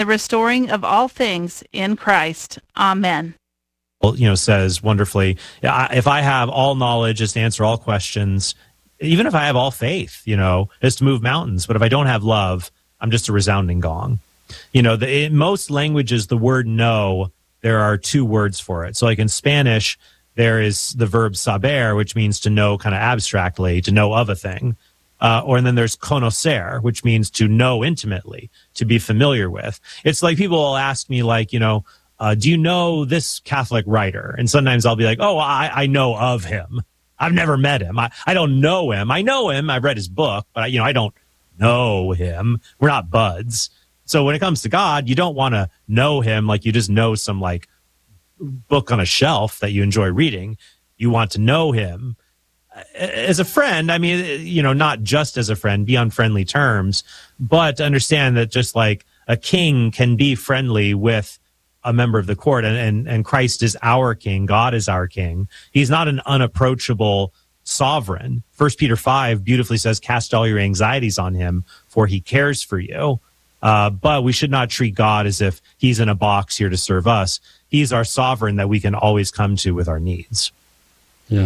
the restoring of all things in Christ. Amen. Says wonderfully, if I have all knowledge, just to answer all questions, even if I have all faith, just to move mountains, but if I don't have love, I'm just a resounding gong. In most languages, the word know, there are two words for it. So like in Spanish, there is the verb saber, which means to know kind of abstractly, to know of a thing. And then there's conocer, which means to know intimately, to be familiar with. It's like people will ask me do you know this Catholic writer? And sometimes I'll be like, oh, I know of him. I've never met him. I don't know him. I know him. I've read his book, but I don't know him. We're not buds. So when it comes to God, you don't want to know him like you just know some book on a shelf that you enjoy reading. You want to know him as a friend. Not just as a friend, be on friendly terms, but to understand that just like a king can be friendly with a member of the court, and Christ is our king. God is our king. He's not an unapproachable sovereign. 1 Peter 5 beautifully says, cast all your anxieties on him, for he cares for you. But we should not treat God as if he's in a box here to serve us. He's our sovereign that we can always come to with our needs. Yeah.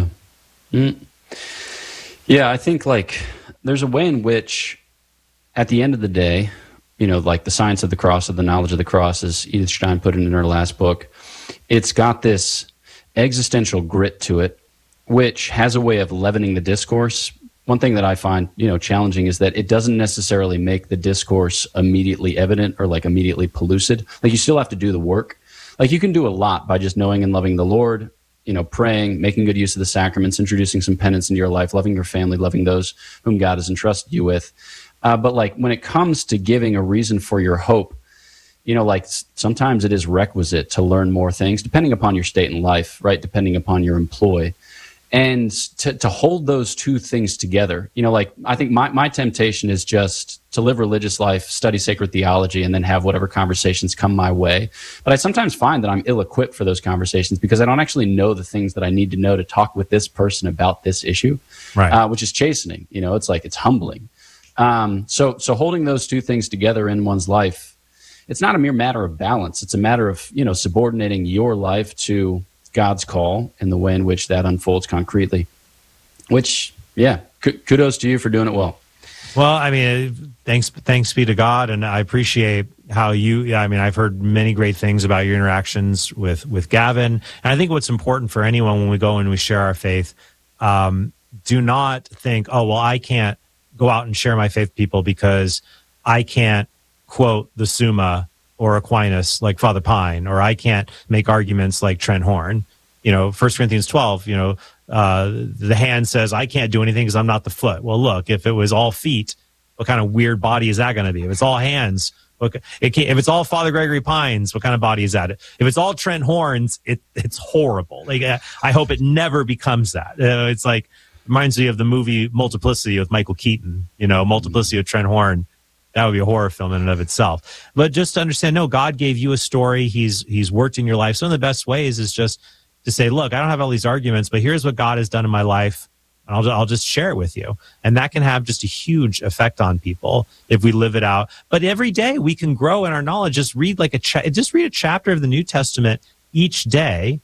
Yeah, I think there's a way in which at the end of the day, the science of the cross, or the knowledge of the cross, as Edith Stein put it in her last book, it's got this existential grit to it, which has a way of leavening the discourse. One thing that I find, challenging is that it doesn't necessarily make the discourse immediately evident or immediately pellucid. You still have to do the work. You can do a lot by just knowing and loving the Lord, praying, making good use of the sacraments, introducing some penance into your life, loving your family, loving those whom God has entrusted you with. But when it comes to giving a reason for your hope, sometimes it is requisite to learn more things, depending upon your state in life, right? Depending upon your employ. And to hold those two things together, I think my temptation is just to live religious life, study sacred theology, and then have whatever conversations come my way. But I sometimes find that I'm ill-equipped for those conversations because I don't actually know the things that I need to know to talk with this person about this issue, right? Which is chastening. It's humbling. So holding those two things together in one's life, it's not a mere matter of balance. It's a matter of, subordinating your life to God's call and the way in which that unfolds concretely, which, kudos to you for doing it well. Well, thanks be to God. And I appreciate how I've heard many great things about your interactions with Gavin. And I think what's important for anyone when we go and we share our faith, do not think, oh, well, I can't go out and share my faith with people because I can't quote the Summa or Aquinas like Father Pine, or I can't make arguments like Trent Horn. 1 Corinthians 12, the hand says, I can't do anything because I'm not the foot. Well, look, if it was all feet, what kind of weird body is that going to be? If it's all hands, if it's all Father Gregory Pines, what kind of body is that? If it's all Trent Horns, it's horrible. I hope it never becomes that. It's reminds me of the movie Multiplicity with Michael Keaton, Multiplicity of Trent Horn. That would be a horror film in and of itself. But just to understand, no, God gave you a story. He's worked in your life. Some of the best ways is just to say, look, I don't have all these arguments, but here's what God has done in my life. And I'll just share it with you. And that can have just a huge effect on people if we live it out. But every day we can grow in our knowledge. Just read a chapter of the New Testament each day.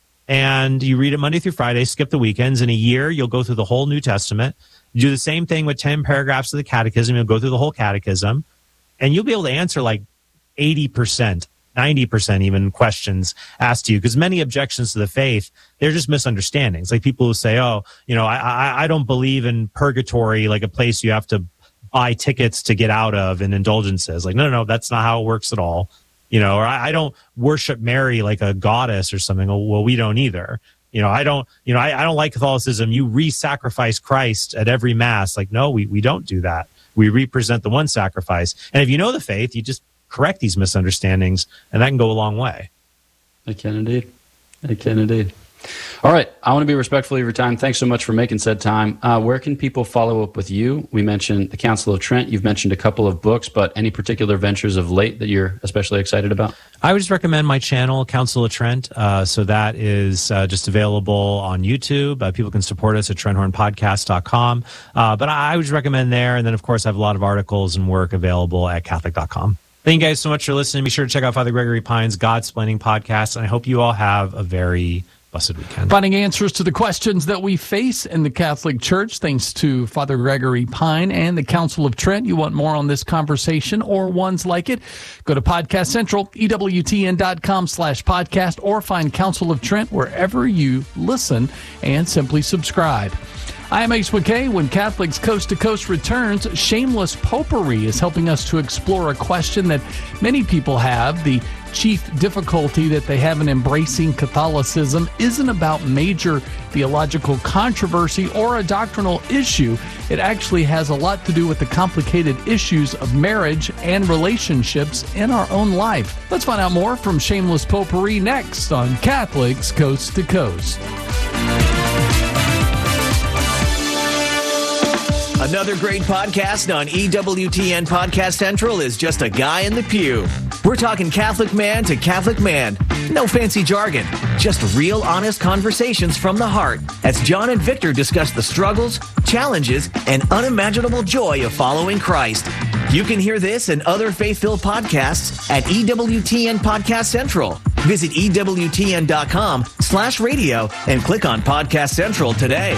And you read it Monday through Friday, skip the weekends. In a year, you'll go through the whole New Testament. You do the same thing with 10 paragraphs of the catechism. You'll go through the whole catechism. And you'll be able to answer 80%, 90% even questions asked to you. Because many objections to the faith, they're just misunderstandings. People who say, oh, I don't believe in purgatory, like a place you have to buy tickets to get out of and indulgences. No, that's not how it works at all. Or I don't worship Mary like a goddess or something. Well, we don't either. I don't like Catholicism. You re-sacrifice Christ at every mass. No, we don't do that. We represent the one sacrifice. And if you know the faith, you just correct these misunderstandings, and that can go a long way. I can indeed. All right. I want to be respectful of your time. Thanks so much for making said time. Where can people follow up with you? We mentioned the Council of Trent. You've mentioned a couple of books, but any particular ventures of late that you're especially excited about? I would just recommend my channel, Council of Trent. So that is just available on YouTube. People can support us at TrentHornPodcast.com. But I would recommend there. And then, of course, I have a lot of articles and work available at Catholic.com. Thank you guys so much for listening. Be sure to check out Father Gregory Pine's Godsplaining podcast, and I hope you all have a very blessed weekend. Finding answers to the questions that we face in the Catholic Church, thanks to Father Gregory Pine and the Council of Trent. You want more on this conversation or ones like it? Go to Podcast Central, EWTN.com/podcast, or find Council of Trent wherever you listen and simply subscribe. I am Ace McKay. When Catholics Coast to Coast returns, Shameless Popery is helping us to explore a question that many people have. The chief difficulty that they have in embracing Catholicism isn't about major theological controversy or a doctrinal issue. It actually has a lot to do with the complicated issues of marriage and relationships in our own life. Let's find out more from Shameless Popery next on Catholics Coast to Coast. Another great podcast on EWTN Podcast Central is Just a Guy in the Pew. We're talking Catholic man to Catholic man. No fancy jargon, just real honest conversations from the heart as John and Victor discuss the struggles, challenges, and unimaginable joy of following Christ. You can hear this and other faith-filled podcasts at EWTN Podcast Central. Visit EWTN.com/radio and click on Podcast Central today.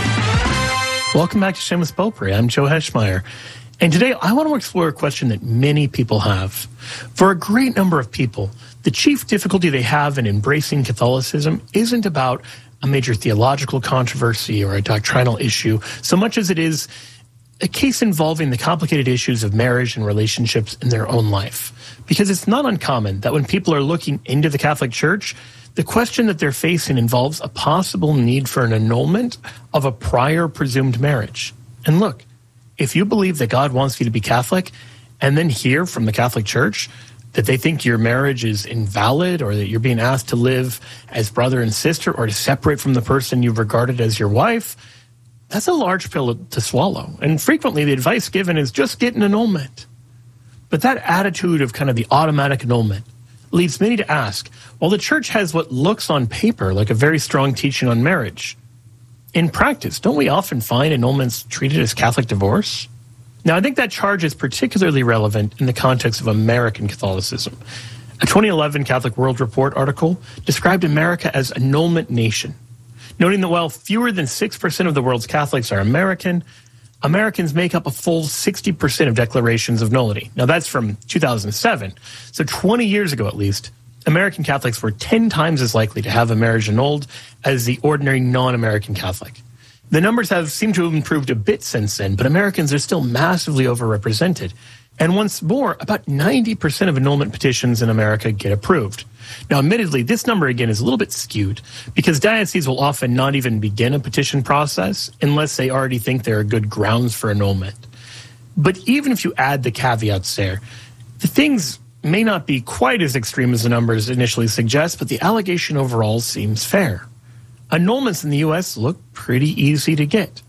Welcome back to Shameless Popery. I'm Joe Heschmeyer. And today I want to explore a question that many people have. For a great number of people, the chief difficulty they have in embracing Catholicism isn't about a major theological controversy or a doctrinal issue, so much as it is a case involving the complicated issues of marriage and relationships in their own life. Because it's not uncommon that when people are looking into the Catholic Church, the question that they're facing involves a possible need for an annulment of a prior presumed marriage. And look, if you believe that God wants you to be Catholic and then hear from the Catholic Church that they think your marriage is invalid or that you're being asked to live as brother and sister or to separate from the person you've regarded as your wife, that's a large pill to swallow. And frequently the advice given is just get an annulment. But that attitude of kind of the automatic annulment leads many to ask, well, the Church has what looks on paper like a very strong teaching on marriage. In practice, don't we often find annulments treated as Catholic divorce? Now, I think that charge is particularly relevant in the context of American Catholicism. A 2011 Catholic World Report article described America as annulment nation, noting that while fewer than 6% of the world's Catholics are American, Americans make up a full 60% of declarations of nullity. Now, that's from 2007. So 20 years ago, at least, American Catholics were 10 times as likely to have a marriage annulled as the ordinary non-American Catholic. The numbers seemed to have improved a bit since then, but Americans are still massively overrepresented. And once more, about 90% of annulment petitions in America get approved. Now, admittedly, this number, again, is a little bit skewed because dioceses will often not even begin a petition process unless they already think there are good grounds for annulment. But even if you add the caveats there, the things may not be quite as extreme as the numbers initially suggest, but the allegation overall seems fair. Annulments in the U.S. look pretty easy to get.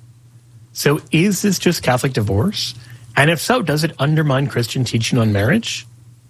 So is this just Catholic divorce? And if so, does it undermine Christian teaching on marriage?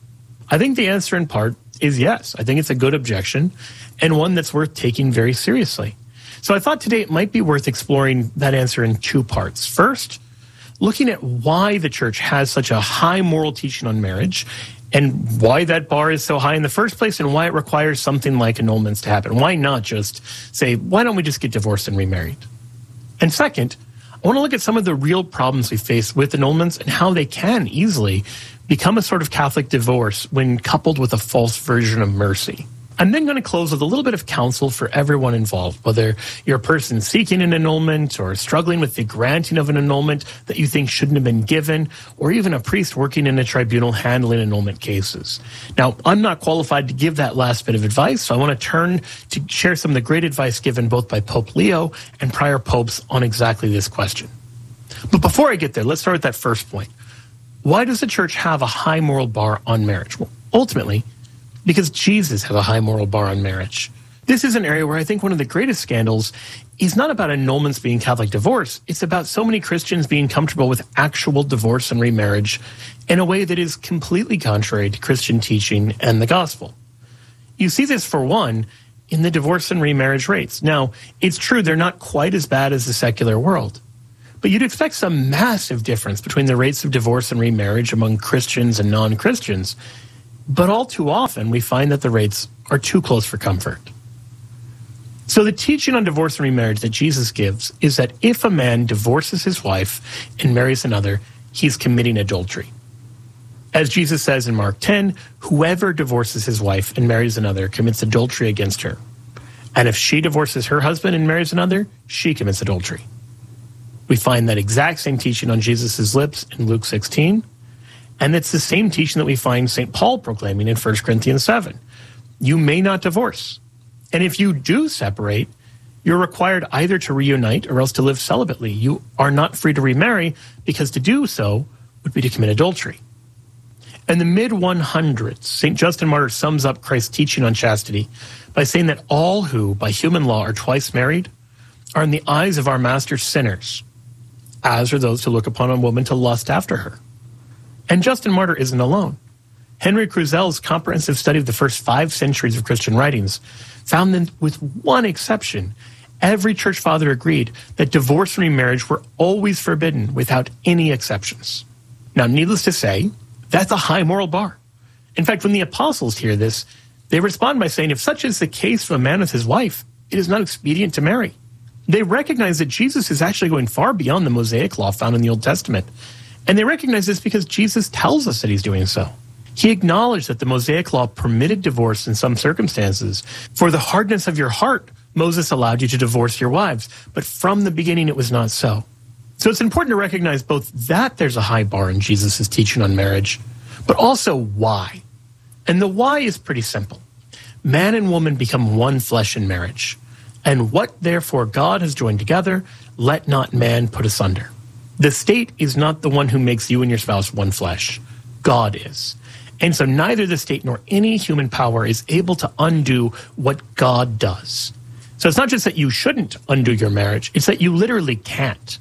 I think the answer in part is yes. I think it's a good objection and one that's worth taking very seriously. So I thought today it might be worth exploring that answer in two parts. First, looking at why the Church has such a high moral teaching on marriage and why that bar is so high in the first place and why it requires something like annulments to happen. Why not just say, why don't we just get divorced and remarried? And second, I want to look at some of the real problems we face with annulments and how they can easily become a sort of Catholic divorce when coupled with a false version of mercy. I'm then going to close with a little bit of counsel for everyone involved, whether you're a person seeking an annulment or struggling with the granting of an annulment that you think shouldn't have been given, or even a priest working in a tribunal handling annulment cases. Now, I'm not qualified to give that last bit of advice, so I want to turn to share some of the great advice given both by Pope Leo and prior popes on exactly this question. But before I get there, let's start with that first point. Why does the Church have a high moral bar on marriage? Well, ultimately, because Jesus has a high moral bar on marriage. This is an area where I think one of the greatest scandals is not about annulments being Catholic divorce. It's about so many Christians being comfortable with actual divorce and remarriage in a way that is completely contrary to Christian teaching and the gospel. You see this, for one, in the divorce and remarriage rates. Now, it's true they're not quite as bad as the secular world, but you'd expect some massive difference between the rates of divorce and remarriage among Christians and non-Christians. But all too often, we find that the rates are too close for comfort. So the teaching on divorce and remarriage that Jesus gives is that if a man divorces his wife and marries another, he's committing adultery. As Jesus says in Mark 10, whoever divorces his wife and marries another commits adultery against her. And if she divorces her husband and marries another, she commits adultery. We find that exact same teaching on Jesus' lips in Luke 16, and it's the same teaching that we find St. Paul proclaiming in 1 Corinthians 7. You may not divorce. And if you do separate, you're required either to reunite or else to live celibately. You are not free to remarry, because to do so would be to commit adultery. In the mid-100s, St. Justin Martyr sums up Christ's teaching on chastity by saying that all who, by human law, are twice married are in the eyes of our master sinners, as are those who look upon a woman to lust after her. And Justin Martyr isn't alone. Henry Cruzel's comprehensive study of the first 5 centuries of Christian writings found that, with one exception, every church father agreed that divorce and remarriage were always forbidden without any exceptions. Now, needless to say, that's a high moral bar. In fact, when the apostles hear this, they respond by saying, if such is the case of a man with his wife, it is not expedient to marry. They recognize that Jesus is actually going far beyond the Mosaic law found in the Old Testament. And they recognize this because Jesus tells us that he's doing so. He acknowledged that the Mosaic law permitted divorce in some circumstances. For the hardness of your heart, Moses allowed you to divorce your wives. But from the beginning, it was not so. So it's important to recognize both that there's a high bar in Jesus' teaching on marriage, but also why. And the why is pretty simple. Man and woman become one flesh in marriage. And what, therefore, God has joined together, let not man put asunder. The state is not the one who makes you and your spouse one flesh. God is. And so neither the state nor any human power is able to undo what God does. So it's not just that you shouldn't undo your marriage, it's that you literally can't.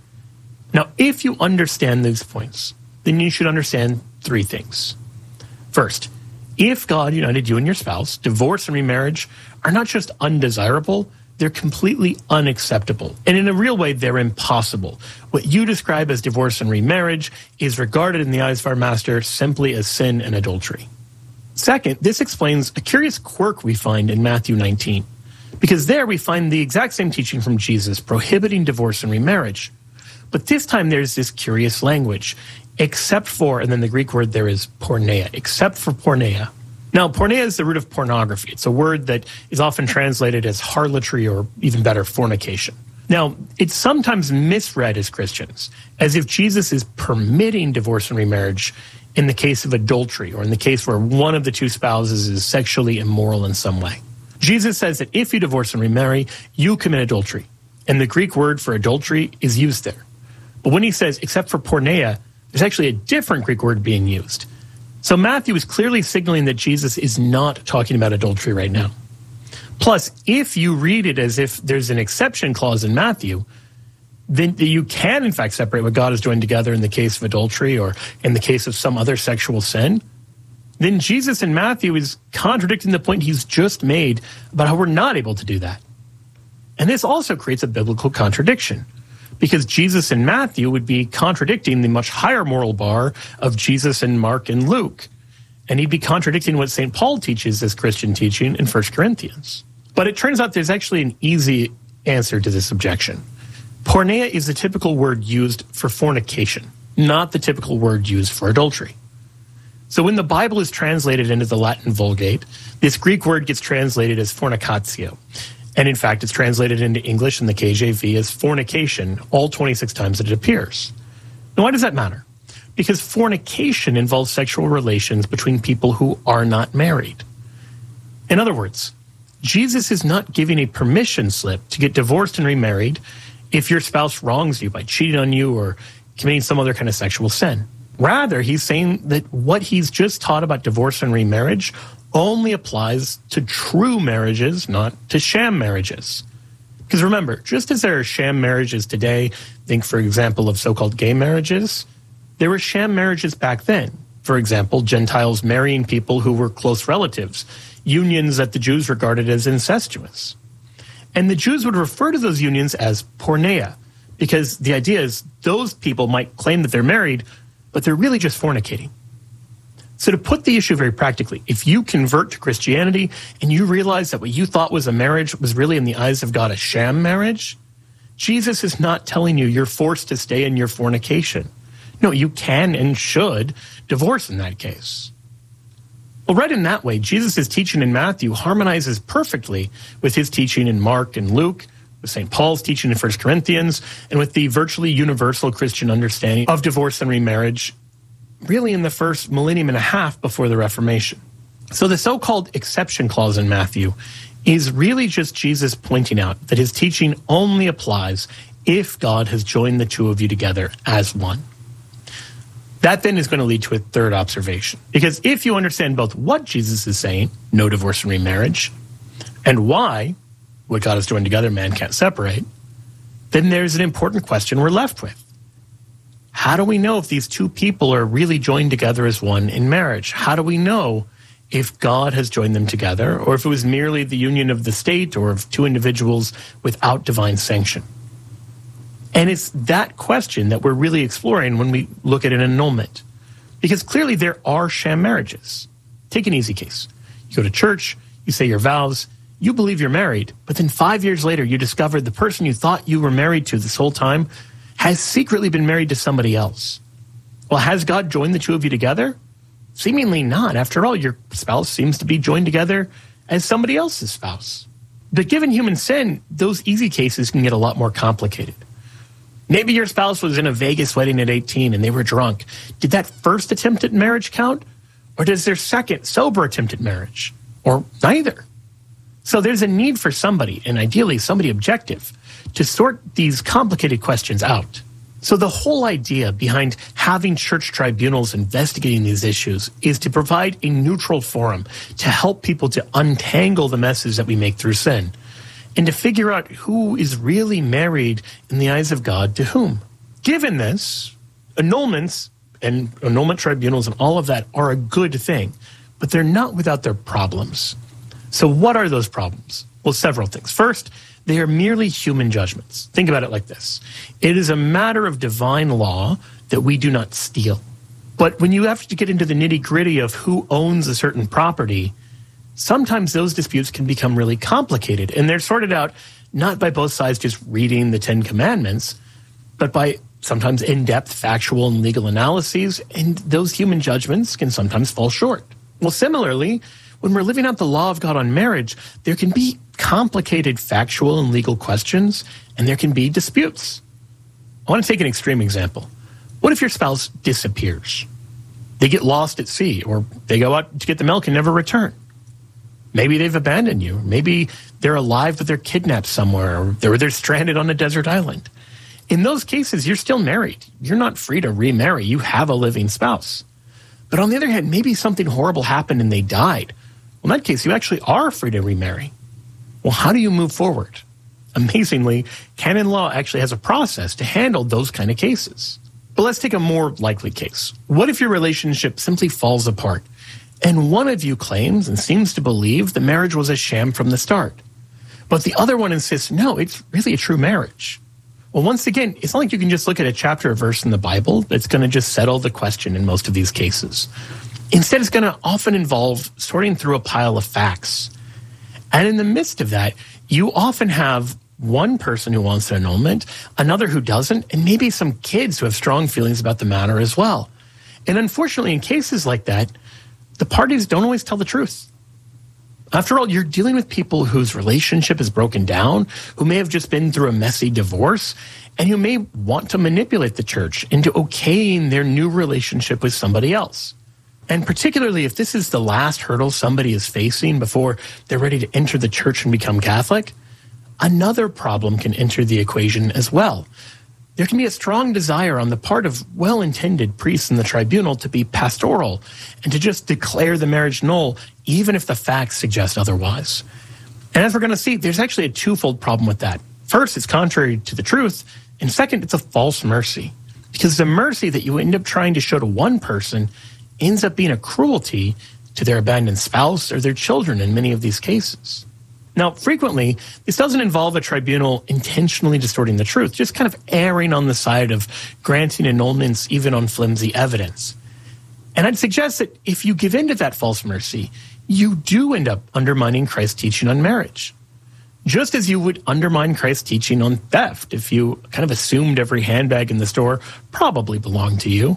Now, if you understand these points, then you should understand 3 things. First, if God united you and your spouse, divorce and remarriage are not just undesirable, they're completely unacceptable. And in a real way, they're impossible. What you describe as divorce and remarriage is regarded in the eyes of our master simply as sin and adultery. Second, this explains a curious quirk we find in Matthew 19, because there we find the exact same teaching from Jesus prohibiting divorce and remarriage. But this time there's this curious language, except for, and then the Greek word there is porneia, except for porneia. Now, porneia is the root of pornography. It's a word that is often translated as harlotry or, even better, fornication. Now, it's sometimes misread as Christians, as if Jesus is permitting divorce and remarriage in the case of adultery or in the case where one of the 2 spouses is sexually immoral in some way. Jesus says that if you divorce and remarry, you commit adultery. And the Greek word for adultery is used there. But when he says, except for porneia, there's actually a different Greek word being used. So Matthew is clearly signaling that Jesus is not talking about adultery right now. Plus, if you read it as if there's an exception clause in Matthew, then you can, in fact, separate what God has joined together in the case of adultery or in the case of some other sexual sin. Then Jesus in Matthew is contradicting the point he's just made about how we're not able to do that. And this also creates a biblical contradiction, because Jesus in Matthew would be contradicting the much higher moral bar of Jesus in Mark and Luke. And he'd be contradicting what St. Paul teaches as Christian teaching in 1 Corinthians. But it turns out there's actually an easy answer to this objection. Porneia is the typical word used for fornication, not the typical word used for adultery. So when the Bible is translated into the Latin Vulgate, this Greek word gets translated as fornicatio. And in fact, it's translated into English in the KJV as fornication all 26 times that it appears. Now, why does that matter? Because fornication involves sexual relations between people who are not married. In other words, Jesus is not giving a permission slip to get divorced and remarried if your spouse wrongs you by cheating on you or committing some other kind of sexual sin. Rather, he's saying that what he's just taught about divorce and remarriage only applies to true marriages, not to sham marriages. Because remember, just as there are sham marriages today, think, for example, of so-called gay marriages, there were sham marriages back then. For example, Gentiles marrying people who were close relatives, unions that the Jews regarded as incestuous. And the Jews would refer to those unions as porneia, because the idea is those people might claim that they're married, but they're really just fornicating. So to put the issue very practically, if you convert to Christianity and you realize that what you thought was a marriage was really in the eyes of God a sham marriage, Jesus is not telling you you're forced to stay in your fornication. No, you can and should divorce in that case. Well, read in that way, Jesus' teaching in Matthew harmonizes perfectly with his teaching in Mark and Luke, with St. Paul's teaching in 1 Corinthians, and with the virtually universal Christian understanding of divorce and remarriage, really in the first millennium and a half before the Reformation. So the so-called exception clause in Matthew is really just Jesus pointing out that his teaching only applies if God has joined the two of you together as one. That then is going to lead to a third observation. Because if you understand both what Jesus is saying, no divorce and remarriage, and why, what God has joined together, man can't separate, then there's an important question we're left with. How do we know if these two people are really joined together as one in marriage? How do we know if God has joined them together, or if it was merely the union of the state or of two individuals without divine sanction? And it's that question that we're really exploring when we look at an annulment. Because clearly there are sham marriages. Take an easy case. You go to church, you say your vows, you believe you're married, but then 5 years later you discover the person you thought you were married to this whole time has secretly been married to somebody else. Well, has God joined the two of you together? Seemingly not. After all, your spouse seems to be joined together as somebody else's spouse. But given human sin, those easy cases can get a lot more complicated. Maybe your spouse was in a Vegas wedding at 18 and they were drunk. Did that first attempt at marriage count? Or does their second sober attempt at marriage? Or neither? So there's a need for somebody, and ideally somebody objective, to sort these complicated questions out. So the whole idea behind having church tribunals investigating these issues is to provide a neutral forum to help people to untangle the messes that we make through sin, and to figure out who is really married in the eyes of God to whom. Given this, annulments and annulment tribunals and all of that are a good thing, but they're not without their problems. So what are those problems? Well, several things. First, they are merely human judgments. Think about it like this. It is a matter of divine law that we do not steal. But when you have to get into the nitty-gritty of who owns a certain property, sometimes those disputes can become really complicated, and they're sorted out not by both sides just reading the Ten Commandments, but by sometimes in-depth factual and legal analyses, and those human judgments can sometimes fall short. Well, similarly, when we're living out the law of God on marriage, there can be complicated factual and legal questions, and there can be disputes. I want to take an extreme example. What if your spouse disappears? They get lost at sea, or they go out to get the milk and never return. Maybe they've abandoned you. Maybe they're alive, but they're kidnapped somewhere, or they're stranded on a desert island. In those cases, you're still married. You're not free to remarry. You have a living spouse. But on the other hand, maybe something horrible happened and they died. Well, in that case, you actually are free to remarry. Well, how do you move forward? Amazingly, canon law actually has a process to handle those kind of cases. But let's take a more likely case. What if your relationship simply falls apart, and one of you claims and seems to believe the marriage was a sham from the start, but the other one insists, no, it's really a true marriage? Well, once again, it's not like you can just look at a chapter or verse in the Bible that's going to just settle the question in most of these cases. Instead, it's going to often involve sorting through a pile of facts. And in the midst of that, you often have one person who wants an annulment, another who doesn't, and maybe some kids who have strong feelings about the matter as well. And unfortunately, in cases like that, the parties don't always tell the truth. After all, you're dealing with people whose relationship is broken down, who may have just been through a messy divorce, and who may want to manipulate the church into okaying their new relationship with somebody else. And particularly if this is the last hurdle somebody is facing before they're ready to enter the church and become Catholic, another problem can enter the equation as well. There can be a strong desire on the part of well-intended priests in the tribunal to be pastoral and to just declare the marriage null, even if the facts suggest otherwise. And as we're going to see, there's actually a twofold problem with that. First, it's contrary to the truth, and second, it's a false mercy. Because the mercy that you end up trying to show to one person ends up being a cruelty to their abandoned spouse or their children in many of these cases. Now, frequently, this doesn't involve a tribunal intentionally distorting the truth, just kind of erring on the side of granting annulments even on flimsy evidence. And I'd suggest that if you give in to that false mercy, you do end up undermining Christ's teaching on marriage. Just as you would undermine Christ's teaching on theft if you kind of assumed every handbag in the store probably belonged to you.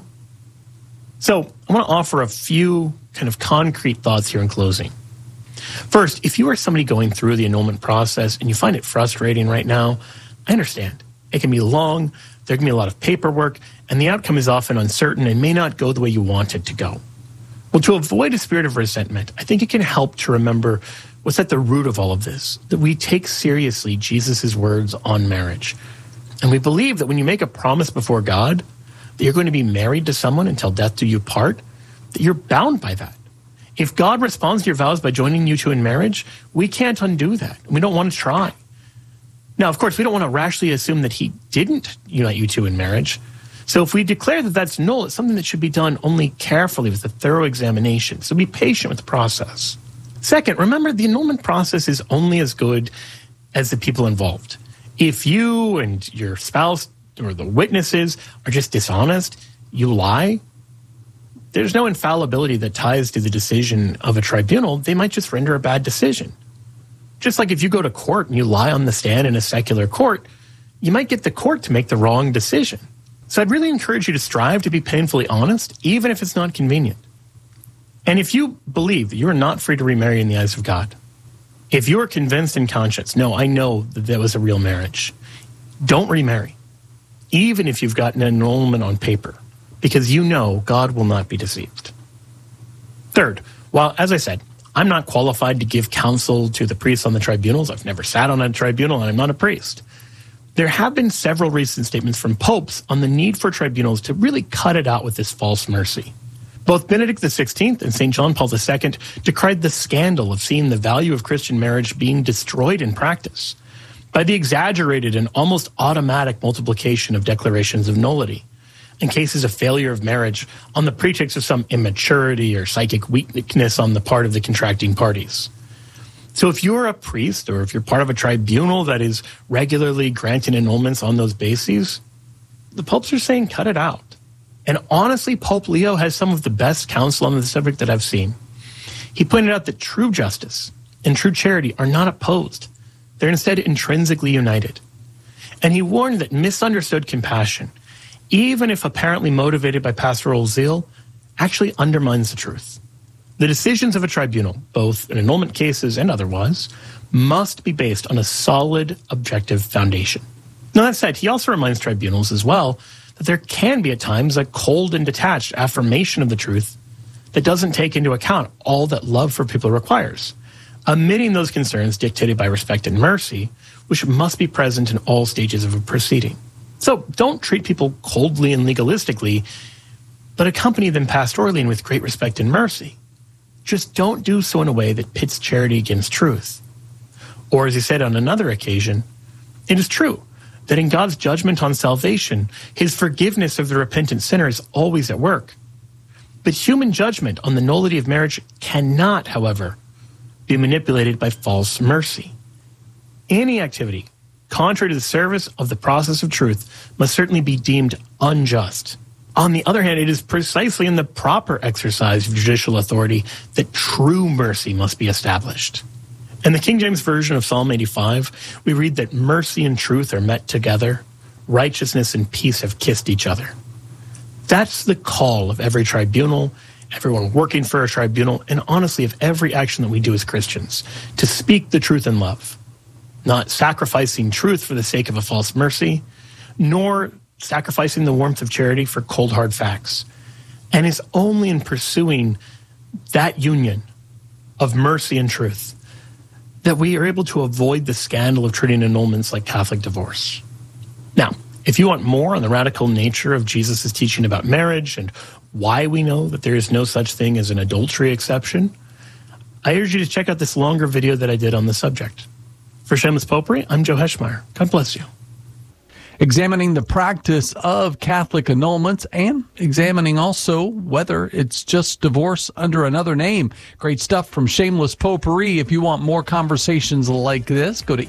So I want to offer a few kind of concrete thoughts here in closing. First, if you are somebody going through the annulment process and you find it frustrating right now, I understand. It can be long, there can be a lot of paperwork, and the outcome is often uncertain and may not go the way you want it to go. Well, to avoid a spirit of resentment, I think it can help to remember what's at the root of all of this, that we take seriously Jesus' words on marriage. And we believe that when you make a promise before God that you're going to be married to someone until death do you part, that you're bound by that. If God responds to your vows by joining you two in marriage, we can't undo that. We don't want to try. Now, of course, we don't want to rashly assume that he didn't unite you two in marriage. So if we declare that that's null, it's something that should be done only carefully with a thorough examination. So be patient with the process. Second, remember the annulment process is only as good as the people involved. If you and your spouse or the witnesses are just dishonest, you lie, there's no infallibility that ties to the decision of a tribunal. They might just render a bad decision. Just like if you go to court and you lie on the stand in a secular court, you might get the court to make the wrong decision. So I'd really encourage you to strive to be painfully honest, even if it's not convenient. And if you believe that you are not free to remarry in the eyes of God, if you are convinced in conscience, no, I know that was a real marriage, don't remarry, even if you've got an annulment on paper, because you know God will not be deceived. Third, while, as I said, I'm not qualified to give counsel to the priests on the tribunals. I've never sat on a tribunal and I'm not a priest. There have been several recent statements from popes on the need for tribunals to really cut it out with this false mercy. Both Benedict XVI and St. John Paul II decried the scandal of seeing the value of Christian marriage being destroyed in practice by the exaggerated and almost automatic multiplication of declarations of nullity in cases of failure of marriage on the pretext of some immaturity or psychic weakness on the part of the contracting parties. So if you're a priest or if you're part of a tribunal that is regularly granting annulments on those bases, the popes are saying cut it out. And honestly, Pope Leo has some of the best counsel on the subject that I've seen. He pointed out that true justice and true charity are not opposed. They're instead intrinsically united. And he warned that misunderstood compassion, even if apparently motivated by pastoral zeal, actually undermines the truth. The decisions of a tribunal, both in annulment cases and otherwise, must be based on a solid, objective foundation. Now, that said, he also reminds tribunals as well that there can be at times a cold and detached affirmation of the truth that doesn't take into account all that love for people requires, omitting those concerns dictated by respect and mercy, which must be present in all stages of a proceeding. So don't treat people coldly and legalistically, but accompany them pastorally and with great respect and mercy. Just don't do so in a way that pits charity against truth. Or as he said on another occasion, it is true that in God's judgment on salvation, his forgiveness of the repentant sinner is always at work. But human judgment on the nullity of marriage cannot, however, be manipulated by false mercy. Any activity contrary to the service of the process of truth must certainly be deemed unjust. On the other hand, it is precisely in the proper exercise of judicial authority that true mercy must be established. In the King James Version of Psalm 85, we read that mercy and truth are met together, righteousness and peace have kissed each other. That's the call of every tribunal, everyone working for a tribunal, and honestly of every action that we do as Christians, to speak the truth in love, not sacrificing truth for the sake of a false mercy, nor sacrificing the warmth of charity for cold, hard facts. And it's only in pursuing that union of mercy and truth that we are able to avoid the scandal of treating annulments like Catholic divorce. Now, if you want more on the radical nature of Jesus' teaching about marriage and why we know that there is no such thing as an adultery exception, I urge you to check out this longer video that I did on the subject. For Shameless Popery, I'm Joe Heschmeyer. God bless you. Examining the practice of Catholic annulments and examining also whether it's just divorce under another name. Great stuff from Shameless Popery. If you want more conversations like this, go to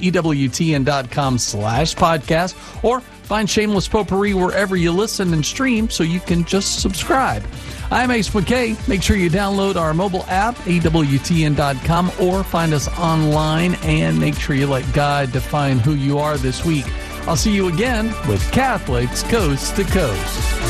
EWTN.com/podcast or find Shameless Popery wherever you listen and stream so you can just subscribe. I'm Ace McKay. Make sure you download our mobile app, EWTN.com, or find us online, and make sure you let God define who you are this week. I'll see you again with Catholics Coast to Coast.